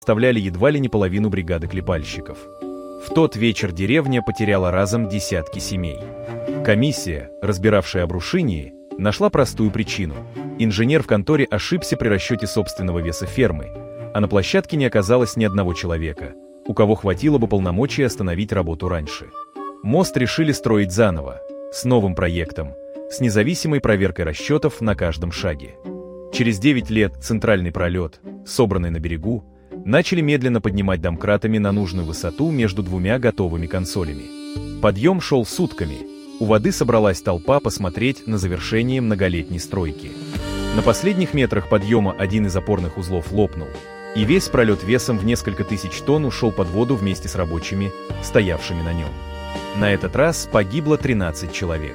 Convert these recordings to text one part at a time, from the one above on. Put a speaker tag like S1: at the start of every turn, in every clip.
S1: составляли едва ли не половину бригады клепальщиков. В тот вечер деревня потеряла разом десятки семей. Комиссия, разбиравшая обрушение, нашла простую причину. Инженер в конторе ошибся при расчете собственного веса фермы, а на площадке не оказалось ни одного человека, у кого хватило бы полномочий остановить работу раньше. Мост решили строить заново, с новым проектом, с независимой проверкой расчетов на каждом шаге. Через 9 лет центральный пролет, собранный на берегу, начали медленно поднимать домкратами на нужную высоту между двумя готовыми консолями. Подъем шел сутками. У воды собралась толпа посмотреть на завершение многолетней стройки. На последних метрах подъема один из опорных узлов лопнул, и весь пролет весом в несколько тысяч тонн ушел под воду вместе с рабочими, стоявшими на нем. На этот раз погибло 13 человек.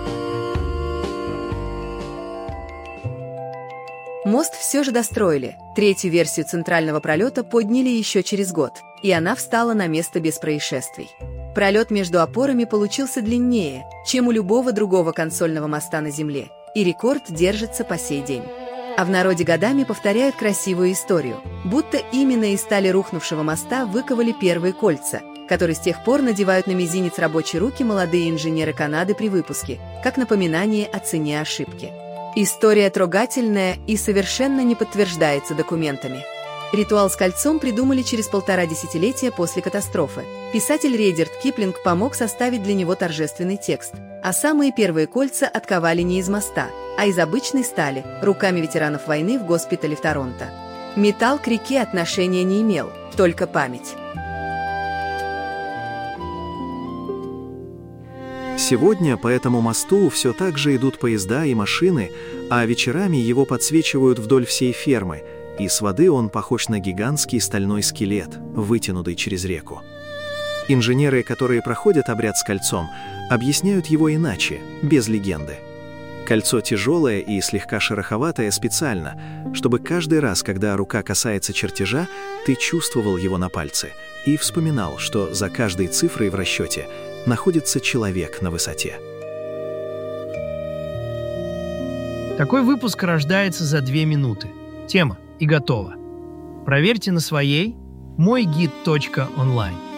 S2: Мост все же достроили. Третью версию центрального пролета подняли еще через год, и она встала на место без происшествий. Пролет между опорами получился длиннее, чем у любого другого консольного моста на Земле, и рекорд держится по сей день. А в народе годами повторяют красивую историю, будто именно из стали рухнувшего моста выковали первые кольца, которые с тех пор надевают на мизинец рабочей руки молодые инженеры Канады при выпуске, как напоминание о цене ошибки. История трогательная и совершенно не подтверждается документами. Ритуал с кольцом придумали через 1,5 десятилетия после катастрофы. Писатель Редьярд Киплинг помог составить для него торжественный текст. А самые первые кольца отковали не из моста, а из обычной стали, руками ветеранов войны в госпитале в Торонто. Металл к реке отношения не имел, только память.
S3: Сегодня по этому мосту все так же идут поезда и машины, а вечерами его подсвечивают вдоль всей фермы, и с воды он похож на гигантский стальной скелет, вытянутый через реку. Инженеры, которые проходят обряд с кольцом, объясняют его иначе, без легенды. Кольцо тяжелое и слегка шероховатое специально, чтобы каждый раз, когда рука касается чертежа, ты чувствовал его на пальце и вспоминал, что за каждой цифрой в расчете находится человек на высоте.
S4: Такой выпуск рождается за 2 минуты. Тема и готово. Проверьте на своей moygid.online.